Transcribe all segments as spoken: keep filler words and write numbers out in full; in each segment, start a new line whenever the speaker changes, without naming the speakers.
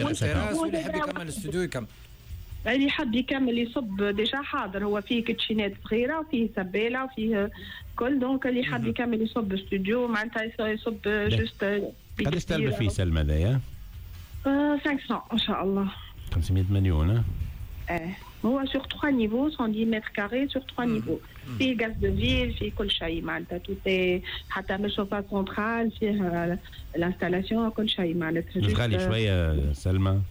تيراس واللي يحب يكمل الاستوديو يكمل.
اللي يحب يكمل يصب ديجا حاضر، هو فيه كيتشينات صغيره وفيه سباله وفيه كل، دونك اللي يحب يكمل يصب استوديو معناتها يصب جوست.
قداش تلبى فيه سلمى هذايا؟
خمسمية ان شاء الله.
خمسمية مليون.
اه هو سور ثلاثة نيفو مية متر كاري سور ثلاثة نيفو، فيه غاز دو فيل، فيه كل شيء معناتها توتي، حتى من الشوفاج سونترال فيه الانستالاسيون كل شيء معناتها.
مش غالي شويه سلمى؟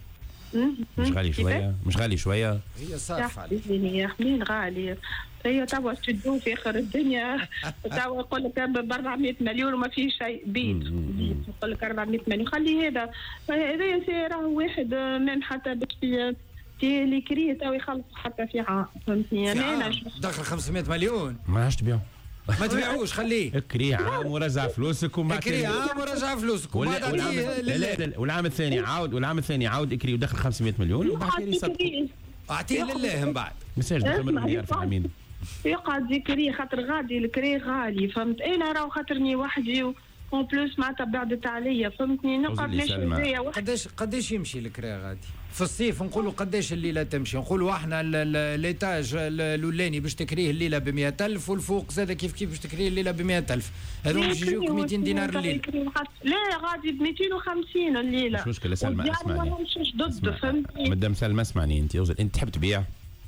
مش غالي شويه؟ مش غالي شويه؟
هي صافه
عليك منين غالي؟ هي توا استوديو في اخر الدنيا توا يقول لك ب أربعمية مليون وما فيه شيء بيت، يقول لك أربعمية مليون خلي هذا هذا سعره واحد من حتى بكي تي اللي كريه توا يخلص حتى في عام فهمتني. انا
داخل خمسمية مليون
ما عادش تبيعه،
ما تبيعوش خليه
اكري عام ورجع فلوسك وما
اكري عام ورجع فلوسك
ولا والعام لا والعام الثاني عاود والعام الثاني عاود اكري ودخل خمسمية مليون وبعد يصدق
اعطيه لله من بعد
مساج دخل مليار في العامين
يقعد يكري خاطر غادي الكري غالي فهمت. انا راه خاطرني وحدي اون بلوس معناتها بعدت عليا فهمتني نقعد نشري
قداش قداش يمشي الكري غادي في الصيف نقولوا قداش الليله تمشي نقولوا احنا ليتاج الاولاني باش تكريه الليله ب مية ألف والفوق زاد كيف كيف باش تكريه الليله ب مية ألف هذوك باش يجيوك مئتين دينار الليله.
لا غادي ب مئتين وخمسين الليله.
مش مشكله سلمى اسمعني
مش ضد فهمتني
مدام سلمى اسمعني انت انت تحب تبيع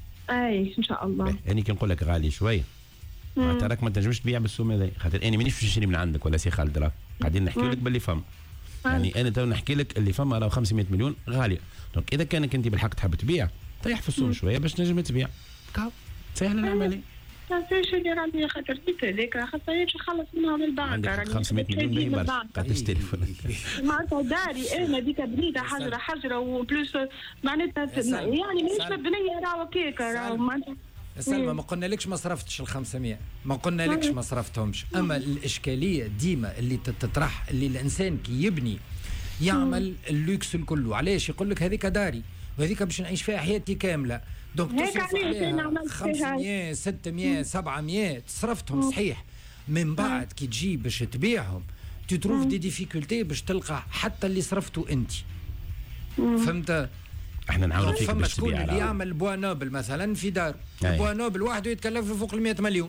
اي ان شاء الله.
يعني كي نقول لك غالي شويه معناتها راك ما تنجمش تبيع بالسوم هذا خاطر انا مانيش باش نشري من عندك ولا سي خالد راك قاعدين نحكي لك باللي فم يعني انا تو نحكي لك اللي فما راه خمسمية مليون غاليه دونك اذا كانك انت بالحق تحب تبيع طيح في السوم شويه باش تنجم تبيع كاو سهله العمليه.
علاش اللي راني خاطر قلت لك خاطر نخلص منهم البنك
عندك خمسمية مليون باهي برشا قاعد تستلف
معناتها داري انا ديك بنيتها حجره حجره وبلوس معناتها يعني مانيش مبنيه راهو كيكه راهو معناتها
سلمى ما قلنا لكش ما صرفتش ال خمسمية ما قلنا لكش ما صرفتهمش اما الاشكاليه ديما اللي تطرح اللي الانسان كي يبني يعمل اللوكس الكل علاش يقول لك هذيك داري وهذيك باش نعيش فيها حياتي كامله دونك تصرف عليها خمسمية ستمية سبعمية صرفتهم صحيح من بعد كي تجي باش تبيعهم تتروف دي ديفيكولتي باش تلقى حتى اللي صرفته انت فهمت.
احنا نعاونوا فيك باش
تبيع. فما اللي يعمل بوا نوبل مثلا في دار بوا نوبل وحده يتكلف له فوق ال مئة مليون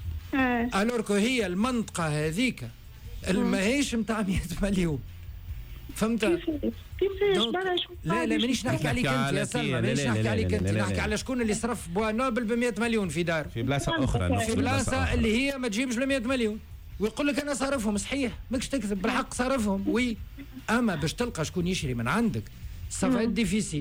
الوركو هي المنطقه هذيك ماهيش نتاع مئة مليون فهمت.
كيفاش
لا لا مانيش نحكي عليك انت يا سلمى مانيش نحكي عليك انت نحكي على شكون اللي صرف بوا نوبل ب مئة مليون في دار
في بلاصه اخرى
في بلاصه اللي هي ما تجيبش ل مئة مليون ويقول لك انا صارفهم صحيح ماكش تكذب بالحق صارفهم وي اما باش تلقى شكون يشري من عندك صافا ديفيسيل.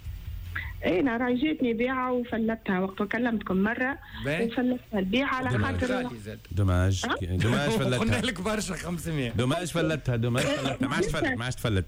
اي انا راهي جاتني بيعه وفلتها وقت كلمتكم مره وفلتها البيعه على خاطر
دوماج دوماج فلتها
قلنا لك برشا خمسمية
دوماج فلتها دوماج فلتها ما عادش تفلت ما عادش تفلت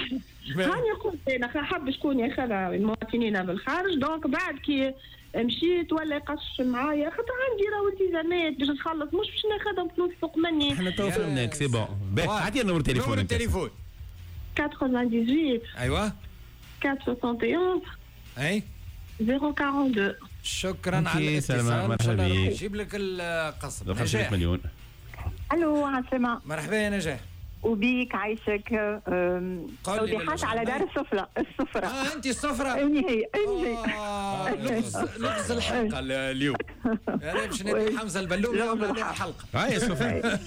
هاني قلت انا حاب شكون ياخذها المواطنين بالخارج دونك بعد كي مشيت ولا يقص معايا خاطر عندي راهو التزامات باش نخلص مش باش ناخذهم فلوس فوق مني.
احنا تو فهمناك سي بون باهي عطينا نمر تليفون
نمر التليفون
ثمانية وثمانين
ايوه
أربعمية وواحد وستين
اي
صفر اثنين اثنين.
شكرا على الاتصال
مرحبا بك
نجيب لك القصب
خمسمية مليون.
الو عسلامة
مرحبا يا نجاح
وبيك عايشك توضيحات على دار السفرة السفرة
اه انت السفرة
اني هي اني
هي لغز الحلقة اليوم انا باش ندير حمزة البلوم يعمل الحلقة
هاي السفرة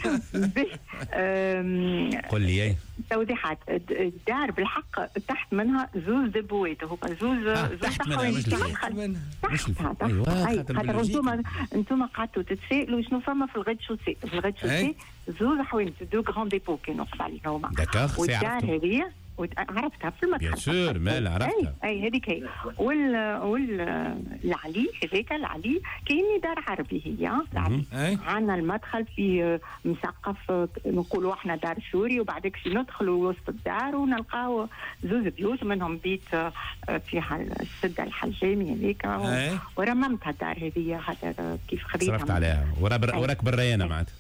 قل لي ايه
توضيحات الدار بالحق تحت منها زوز دبوات هو زوز
آه تحت منها مش
تحت منها خاطر انتم انتم قعدتوا تتسائلوا شنو فما في الغد شوسي في الغد شوسي زوز حوين دو غراند ديبو كانوا قبالي هما والدار هذه عرفتها في المدخل
بيان سور مال عرفتها
اي هذيك هي وال وال العلي هذاك العلي كاين دار عربي هي العلي عندنا المدخل فيه مسقف نقولوا احنا دار سوري وبعدك ندخلوا وسط الدار ونلقاو زوز بيوت منهم بيت فيها السده الحجامي هذيك ورممتها الدار هذه خاطر كيف خذيتها
صرفت عليها وراك بريانه معناتها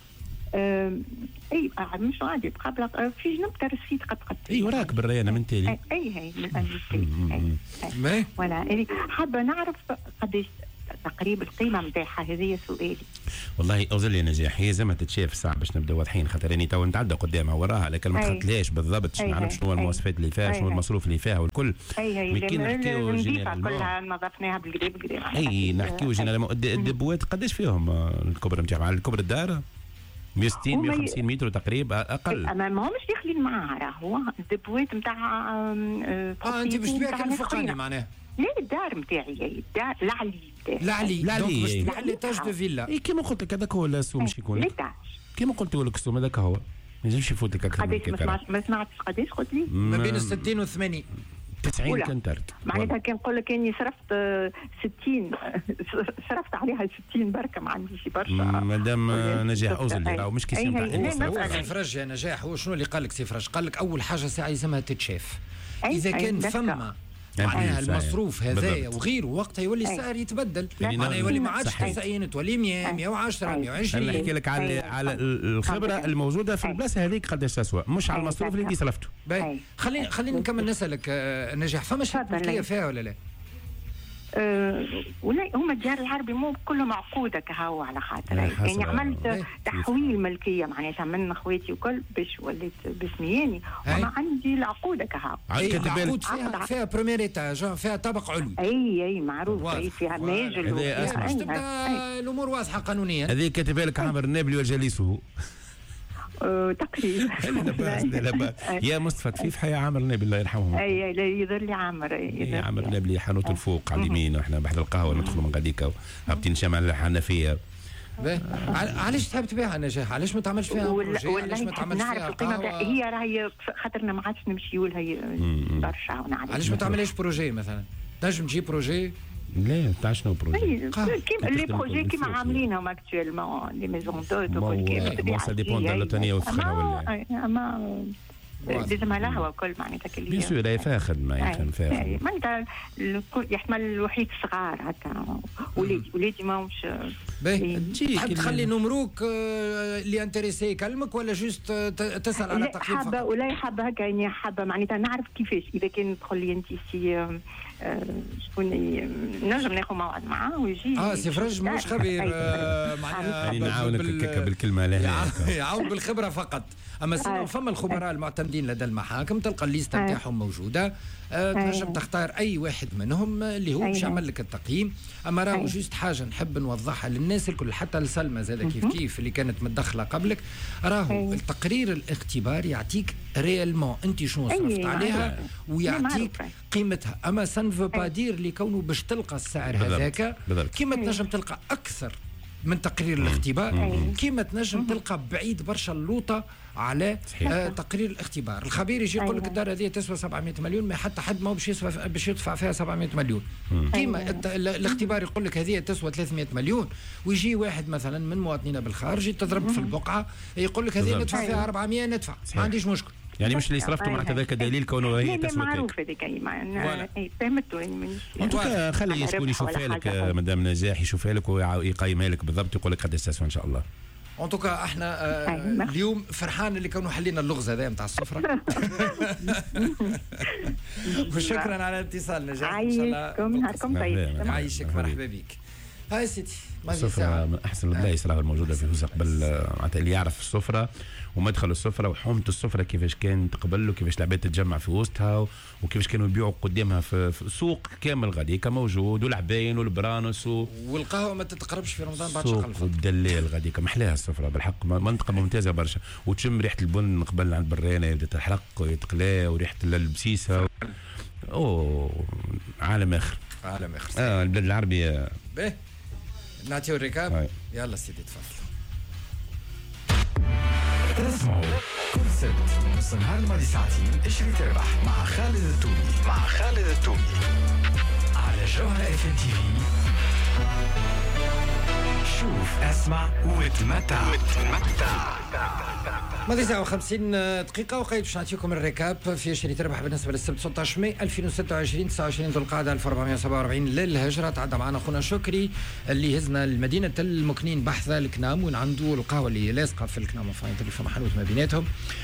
اي مش غادي قبل في جنب ترسيت قد قد
اي وراك بالريانه من تالي
اي هي من التالي ولا يعني حابه نعرف قداش تقريب القيمه نتاعها؟ هذه سؤالي.
والله اوزل يا نجاح، هي زي ما تتشاف ساعه باش نبدا واضحين، خاطر اني تو نتعدى قدامها وراها، لكن ما دخلتلهاش بالضبط، ما نعرفش شنو المواصفات اللي فيها، شنو المصروف اللي فيها والكل.
اي كي نحكيو جينيرالمون كلها نظفناها بالقري بالقري.
اي نحكيو جينيرالمون الدبوات قداش فيهم الكبر نتاعهم؟ على الكبر الدار مية وستين مية وخمسين متر تقريبا اقل.
اما ماهمش داخلين معاها، راهو الدبوات نتاع
اه انت باش تبيع كان فوقاني معناها؟
لا الدار نتاعي الدار العلي
العلي العلي باش تبيع ليتاج دو فيلا.
اي كيما قلت لك هذاك هو السوم مش يكون كيما قلت لك السوم هذاك هو ما ينجمش يفوت لك اكثر من كذا.
ما سمعتش قداش قلت لي؟
ما بين الستين وثمانين
تسعين كنترت.
معناتها كان نقول لك اني صرفت ستين صرفت عليها ستين بركه، ما عنديش برشا.
مادام نجاح اوزل راهو مش كيسيون تاع
سي فرج يا نجاح. هو شنو اللي قال لك سي فرج؟ قال لك اول حاجه ساعه يلزمها تتشاف. اذا كان فما معناها المصروف هذايا وغيره وقتها يولي السعر يتبدل، معناها يولي ما عادش تسعين تولي مية مية وعشرة مية وعشرين.
انا نحكي لك على على الخبره الموجوده في البلاصه هذيك قداش تسوى، مش على المصروف اللي انت صرفته.
خليني خليني نكمل نسالك نجاح، فما شي ملكيه فيها ولا لا؟
أه ولا هما الديار العربي مو كلهم عقوده كهو على خاطر يعني عملت تحويل ملكيه معناتها من اخواتي وكل باش وليت باسمي وانا عندي العقوده كهو.
العقود فيها فيها بريمير ايتاج، فيها طابق علوي.
اي اي معروف، اي فيها ناجل
باش تبدا الامور واضحه قانونيا.
هذه كاتبه لك عامر النابلي وجليسه
تقريبا.
يا مصطفى كيف حيا عامر النابلي الله يرحمه.
اي لا يظل لي عامر.
اي عامر النابلي حانوت الفوق على اليمين، واحنا بحد القهوه ندخلوا من غاديك هابطين شمع الحنفيه.
علاش تحب تبيعها نجاح؟ علاش ما تعملش فيها بروجي؟
علاش ما تعملش فيها القيمه؟ هي راهي خاطرنا ما عادش نمشيو لها برشا ونعرف.
علاش ما تعملش بروجي مثلا؟ تنجم تجيب بروجي؟
لا تاع شنو بروجي؟
كيما لي بروجي كيما عاملينهم اكتويلمون لي ميزون دوت وكل كيما
سا ديبون دو لوتانيه وفخرها ولا
اما لازم لها وكل معناتها كل
بيان سور هي فيها خدمه يعني فيها خدمه
معناتها يحمل الوحيد صغار حتى ولادي ولادي ماهمش
تحب تخلي نمروك اللي انتريسي يكلمك ولا جوست تسال على تقييم فقط؟
حابه ولا حابه هكا يعني حابه معناتها نعرف كيفاش اذا كان تدخل لي انت سي شكون نجم ناخذ موعد معاه ويجي.
اه سي فرج مش خبير
معناها نعاونك بالكلمه لا
يعاون بالخبره فقط. اما سنة فما الخبراء المعتمدين لدى المحاكم تلقى الليسته نتاعهم موجوده، أه تنجم تختار اي واحد منهم اللي هو باش يعمل لك التقييم. اما راهو جوست حاجه نحب نوضحها للناس الكل حتى لسلمى زاد كيف كيف اللي كانت متدخله قبلك. راهو التقرير الاختبار يعطيك ريالمون انت شنو صرفت عليها ويعطيك قيمتها. اما سان فو با دير اللي كونه باش تلقى السعر هذاك كيما تنجم تلقى اكثر من تقرير الاختبار، كيما تنجم تلقى بعيد برشا اللوطه على آه تقرير الاختبار. الخبير يجي يقول لك الدار هذه تسوى سبعمية مليون، ما حتى حد ما باش يدفع باش يدفع فيها سبعمية مليون. كيما الاختبار يقول لك هذه تسوى ثلاثمية مليون، ويجي واحد مثلا من مواطنينا بالخارج تضرب في البقعه يقول لك هذه ندفع فيها أربعمية ندفع، ما عنديش مشكل.
يعني مش اللي صرفته معناتها ذاك دليل كونه هي تسوى
معروف هذيك اي فهمتوا
يعني خلي شكون يشوفها لك مدام نجاح يشوفها لك ويقيمها لك بالضبط يقول لك قداش تسوى ان شاء الله.
ان توكا احنا آه اليوم فرحان اللي كانوا حلينا اللغز هذا نتاع السفره. وشكرا على الاتصال نجاح.
ان شاء الله نهاركم طيب.
يعيشك مرحبا بك. هاي سيدي
السفرة من أحسن البلايص راهو الموجودة في فوسق قبل معناتها اللي يعرف السفرة ومدخل السفرة وحومة السفرة كيفاش كانت قبل وكيفاش العباد تتجمع في وسطها وكيفاش كانوا يبيعوا قدامها في, في سوق كامل غاديكا موجود والعباين والبرانوس و...
والقهوة ما تتقربش في رمضان بعد شغل
الفطر. والدلال غاديكا محلاها السفرة بالحق منطقة ممتازة برشا وتشم ريحة البن قبل عند برانة يبدا تحرق ويتقلى وريحة البسيسة. أوه عالم آخر
عالم آخر.
آه البلاد العربية.
باهي نعطيو الركاب. يلا سيدي تفضلوا.
تسمعوا كل سبت نص نهار الماضي ساعتين اشري تربح مع خالد التومي مع خالد التومي على جوهرة اف ام تي في. شوف اسمع وتمتع وتمتع.
ماضي ساعة وخمسين دقيقة وقيت باش نعطيكم الريكاب في شري تربح بالنسبة للسبت ستة عشر ماي ألفين وستة وعشرين تسعة وعشرين ذو القعدة ألف وأربعمائة وسبعة وأربعين للهجرة. تعدى معنا خونا شكري اللي هزنا لمدينة المكنين بحث الكنام وين عنده القهوة اللي لاصقة في الكنام وفاينت اللي فما حانوت ما بيناتهم.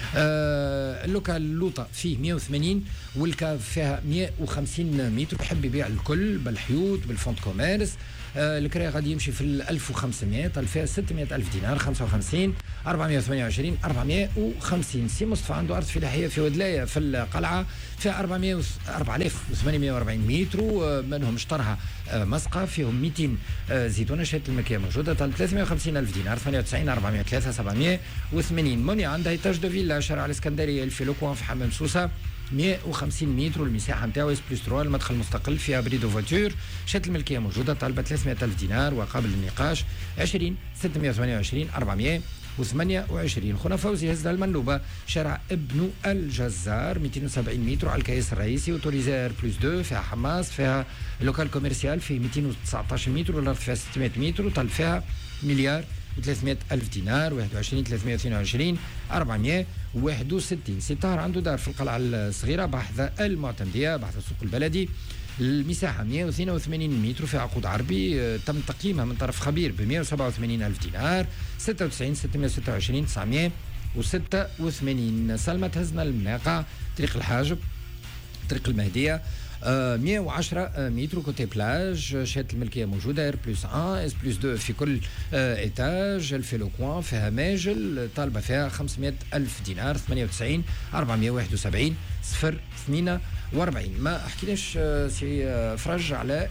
آه اللوكا اللوطة فيه مئة وثمانين والكا فيها مئة وخمسين متر، يحب يبيع الكل بالحيوط بالفونت كوميرس. آه الكراي غادي يمشي في ألف وخمسمائة، طال فيها ستمائة ألف دينار، خمسة وخمسين أربعمائة وثمانية وعشرين أربعمائة وخمسين. سي مصطفى عنده أرض فلاحية في ودلاية في القلعة فيها أربعمائة أربعة آلاف وثمانمائة وأربعين متر، منهم اشترها آه مسقى فيهم مئتين آه زيتونة، شهادة الملكية موجودة، طال ثلاثمائة وخمسين ألف دينار، ثمانية وتسعين أربعمائة وثلاثة سبعمائة وثمانين. مني عندها إيتاج دو فيلا شارع الإسكندرية الفيلوكوان في حمام سوسة مئة وخمسين متر، والمساحه نتاعو اس بلس ثلاثة، المدخل مستقل فيها بريدو فواتور، شهاده الملكيه موجوده، طالبه ثلاثمائة ألف دينار وقابل للنقاش. عشرين ستمائة وثمانية وعشرين أربعمائة وثمانية وعشرين. خونا فوزي هزها المنلوبه شارع ابن الجزار مئتين وسبعين متر على الكيس الرئيسي، اوتوريزير بلس اثنين، فيها حماس، فيها لوكال كوميرسيال فيه مئتين وتسعطاش متر، والارض فيها ستمائة متر، وطالب فيها مليار وثلاثمائة ألف دينار. واحد وعشرين ثلاثمائة واثنين وعشرين أربعمائة وواحد وستين. ستار عنده دار في القلعة الصغيرة بحث المعتمدية بحث السوق البلدي، المساحة مئة واثنين وثمانين متر، في عقود عربي، تم تقييمها من طرف خبير ب مئة وسبعة وثمانين ألف دينار، ستة وتسعين ستمائة وستة وعشرين تسعمائة وستة وثمانين. سلمى تهزنا المناقع طريق الحاجب طريق المهدية آه مئة وعشرة متر كوتي بلاج، شهادة الملكية موجودة، ار بلس واحد اس بلس اثنين في كل آه ايتاج، الفيلوكوان فيها ماجل، طالبة فيها خمسمائة ألف دينار، ثمانية وتسعين أربعمائة وواحد وسبعين صفر ثمانية وأربعين. ما حكيناش آه سي آه فرج على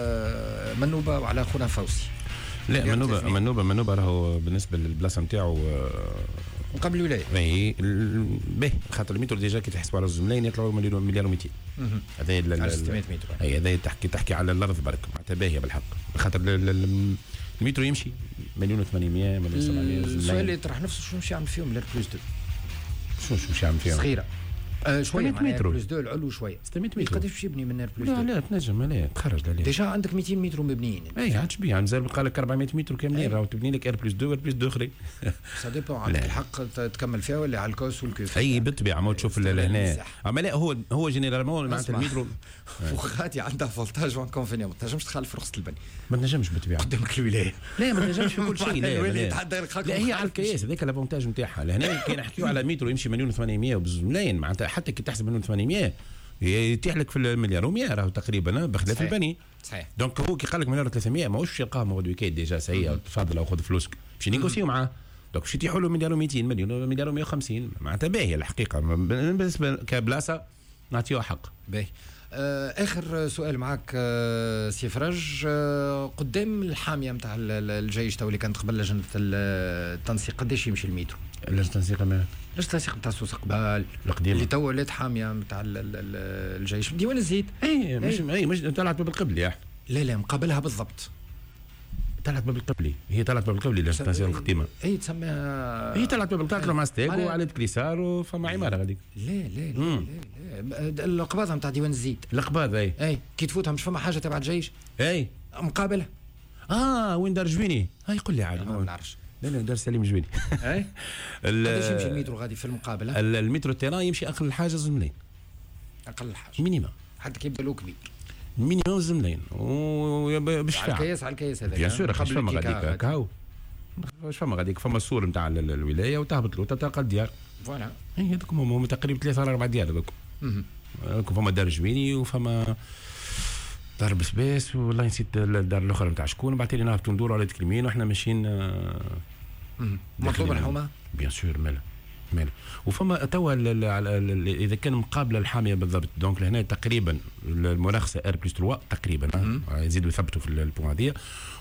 آه منوبة وعلى خونا فوزي.
لا منوبة منوبة منوبة راهو بالنسبة للبلاصة نتاعو
مقابل الولايه
اي باهي، خاطر المتر ديجا كي تحسبوا على الزملاين يطلعوا مليون مليار و200.
هذا ستمائة متر.
اي هذا تحكي تحكي على الارض برك معناتها باهيه بالحق، خاطر المتر يمشي مليون و800 مليون سبعمائة.
السؤال اللي يطرح نفسه شنو باش يعمل فيهم لير بلس اثنين؟
شنو شنو باش يعمل فيهم؟
صغيره آه شويه
معناها
بلس اثنين العلو شويه
ستمائة متر.
قداش باش يبني من نير بلس
اثنين؟ لا لا تنجم لا تخرج لا
ديجا عندك مئتين متر مبنيين.
اي عاد شبيه مازال بقى لك أربعمائة متر كاملين، راهو تبني لك ار بلس اثنين ار بلس اثنين اخرين.
سا ديبون عندك الحق تكمل فيها ولا على الكوس والكوف.
اي بالطبيعه ما تشوف هنا اما لا هو هو جينيرالمون معناتها المترو
وخاتي عندها فولتاج وان كونفينيون، ما تنجمش تخالف رخصه البني.
ما تنجمش بالطبيعه
قدامك الولايه.
لا ما تنجمش في كل شيء. لا
لا,
لا هي على الكياس هذاك الافونتاج نتاعها. لهنا كي نحكيو على مترو يمشي مليون وثمانمائة وبزملاين معناتها حتى كي تحسب مليون وثمانمائة يتيح لك في المليار و100 راهو تقريبا بخلاف البني.
صحيح.
دونك هو كي قال لك مليار وثلاثمائة ماهوش يلقاه موعد ويكايد ديجا سيء تفضل او خذ فلوسك باش نيغوسيو معاه. دونك باش يتيحوا له مليار و200 مليون مليار و150 معناتها باهيه الحقيقه بالنسبه كبلاصه نعطيوها حق.
باهي. آه اخر سؤال معك آه سي فرج، آه قدام الحاميه نتاع الجيش تو اللي كانت قبل لجنه التنسيق قداش يمشي المترو؟
لجنه التنسيق ما
لجنه التنسيق نتاع سوس قبال
القديمه
اللي تو ولات حاميه نتاع الجيش ديوان الزيت.
اي مش اي مش طلعت باب القبلي احنا.
لا لا مقابلها بالضبط
طلعت باب القبلي، هي طلعت باب القبلي لجنه التنسيق القديمه.
اي تسميها
هي طلعت باب القبلي مع ستيك وعلى كليسار وفما عماره غاديك.
لا لا لا لا القباضه نتاع ديوان الزيت.
القباضه اي
اي كي تفوتها مش فما حاجه تبع الجيش.
اي
مقابلها.
اه وين دار جويني؟ هاي قول لي عاد
ما نعرفش.
لا لا دار سليم جويني.
اي قداش يمشي المترو غادي في المقابله؟
المترو التيران يمشي اقل حاجه زملين.
اقل حاجه
مينيما
حتى كيبدا له كبير
مينيموم زملين وبالشفاعة
على الكياس على الكياس هذا
بيان سور خاطر فما غاديك هاو واش فما غاديك فما السور نتاع الولايه وتهبط له تلقى الديار
فوالا.
هي هذوك هما تقريبا ثلاثه ولا اربع ديار هذوك. فما دار جويني وفما دار بسباس والله نسيت الدار الاخرى نتاع شكون. بعد نهبطوا ندوروا على ديك اليمين وحنا ماشيين
مطلوب الحومه
بيان سور مالا مالا. وفما توا اذا كان مقابله الحاميه بالضبط دونك لهنا تقريبا المناخسه ار بلس ثلاثة تقريبا يزيدوا يثبتوا في البوان هذيا.